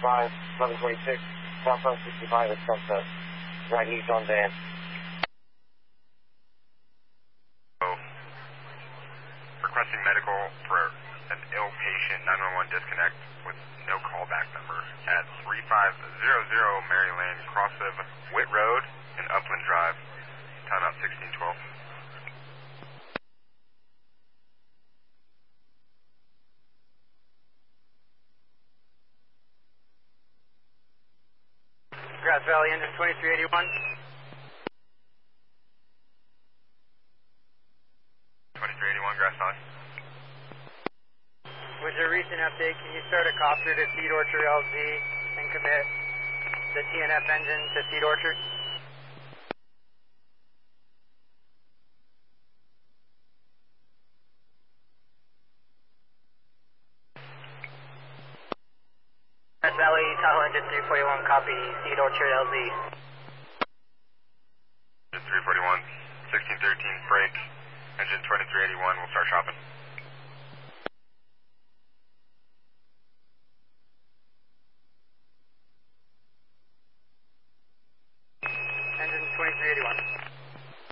1126, southwest 65 at sunset, right east on van. Requesting medical for an ill patient, 911 disconnect with no callback number at 3500 Maryland, cross of Witt Road and Upland Drive, timeout 1612. Grass Valley, engine 2381. 2381, Grass Valley. With your recent update, can you start a copter to Seed Orchard LZ and commit the TNF engine to Seed Orchard? Grass Valley, Tahoe engine 341, copy Seed Orchard LZ. Engine 341, 1613, break. Engine 2381, we'll start shopping.